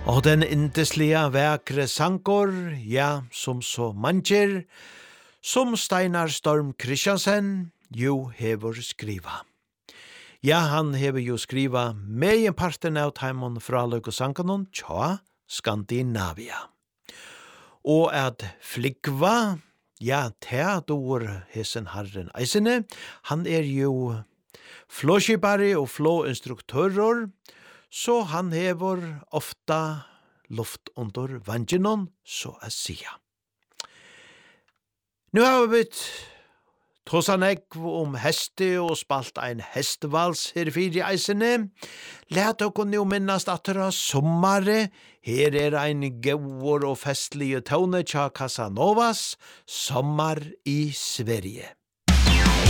Og den indeslige vekre sankor, ja, som så manger, som Steinar Storm Kristiansen jo hever skriva. Ja, han hever jo skriva med en parten av Taimon fra Løk og Sankanon, tja, Skandinavia. Og at flikva, ja, Theodor hesen herren eisene, han jo flåskipare og flåinstruktører, så han hever ofta luft under vangenon, så å sia. Nu har vi tåsanekv om heste og spalt ein hestevals her fyrir eisene. Læt okkur nu minnast at det er sommare. Her ein gauur og festlige tone tja Casanovas, Sommar i Sverige.